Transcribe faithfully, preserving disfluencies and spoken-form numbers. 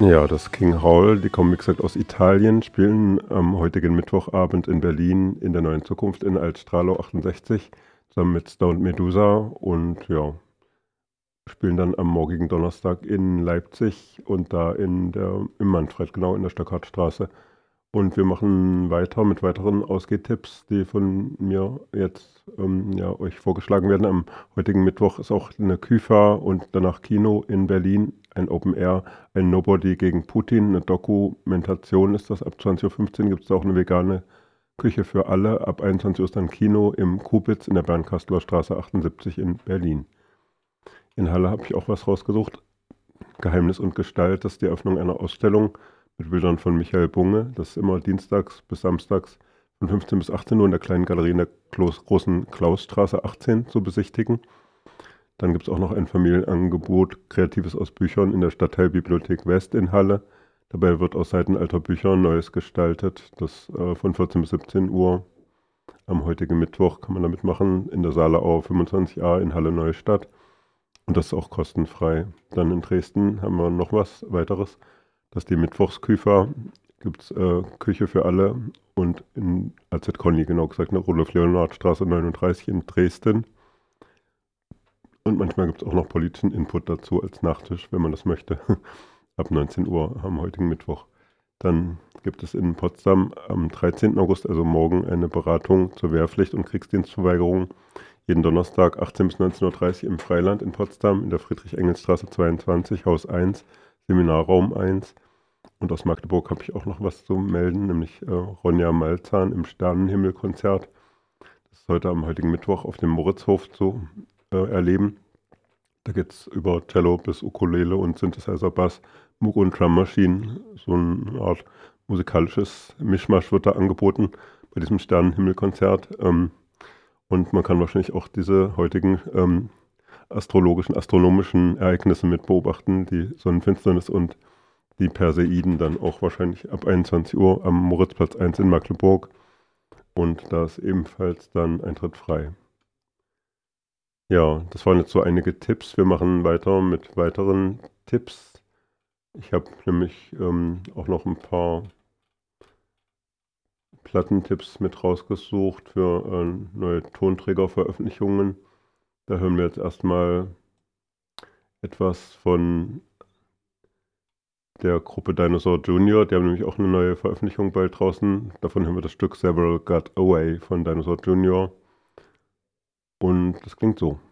Ja, das King Hall, die kommen wie gesagt aus Italien, spielen am heutigen Mittwochabend in Berlin in der Neuen Zukunft in Altstralo achtundsechzig zusammen mit Stoned Medusa und ja, spielen dann am morgigen Donnerstag in Leipzig und da in der, im Manfred, genau in der Stöckartstraße. Und wir machen weiter mit weiteren Ausgehtipps, die von mir jetzt ähm, ja, euch vorgeschlagen werden. Am heutigen Mittwoch ist auch eine Küfa und danach Kino in Berlin, ein Open Air, ein Nobody gegen Putin, eine Dokumentation ist das. Ab zwanzig Uhr fünfzehn gibt es auch eine vegane Küche für alle. Ab einundzwanzig Uhr ist dann Kino im Kubitz in der Bernkastler Straße achtundsiebzig in Berlin. In Halle habe ich auch was rausgesucht. Geheimnis und Gestalt, das ist die Eröffnung einer Ausstellung mit Bildern von Michael Bunge. Das ist immer dienstags bis samstags von fünfzehn bis achtzehn Uhr in der kleinen Galerie in der großen Klausstraße achtzehn zu besichtigen. Dann gibt es auch noch ein Familienangebot Kreatives aus Büchern in der Stadtteilbibliothek West in Halle. Dabei wird aus Seiten alter Bücher Neues gestaltet. Das äh, von vierzehn bis siebzehn Uhr am heutigen Mittwoch kann man damit machen in der Saaleau fünfundzwanzig a in Halle Neustadt. Und das ist auch kostenfrei. Dann in Dresden haben wir noch was weiteres. Das ist die Mittwochsküfer. Gibt es äh, Küche für alle. Und in A Z Conny, genau gesagt, in der Rudolf-Leonhard-Straße neununddreißig in Dresden. Und manchmal gibt es auch noch politischen Input dazu als Nachtisch, wenn man das möchte. Ab neunzehn Uhr am heutigen Mittwoch. Dann gibt es in Potsdam am dreizehnten August, also morgen, eine Beratung zur Wehrpflicht und Kriegsdienstverweigerung. Jeden Donnerstag achtzehn bis neunzehn Uhr dreißig im Freiland in Potsdam in der Friedrich-Engels-Straße zweiundzwanzig, Haus eins, Seminarraum eins. Und aus Magdeburg habe ich auch noch was zu melden, nämlich äh, Ronja Malzahn im Sternenhimmel-Konzert. Das ist heute am heutigen Mittwoch auf dem Moritzhof zu äh, erleben. Da geht es über Cello bis Ukulele und Synthesizer, Bass, Moog und Drum Machine. So eine Art musikalisches Mischmasch wird da angeboten bei diesem Sternenhimmel-Konzert. Ähm, Und man kann wahrscheinlich auch diese heutigen ähm, astrologischen, astronomischen Ereignisse mit beobachten, die Sonnenfinsternis und die Perseiden dann auch wahrscheinlich ab einundzwanzig Uhr am Moritzplatz eins in Magdeburg. Und da ist ebenfalls dann Eintritt frei. Ja, das waren jetzt so einige Tipps. Wir machen weiter mit weiteren Tipps. Ich habe nämlich ähm, auch noch ein paar Plattentipps mit rausgesucht für äh, neue Tonträgerveröffentlichungen. Da hören wir jetzt erstmal etwas von der Gruppe Dinosaur Junior. Die haben nämlich auch eine neue Veröffentlichung bald draußen. Davon haben wir das Stück Several Got Away von Dinosaur Junior. Und das klingt so.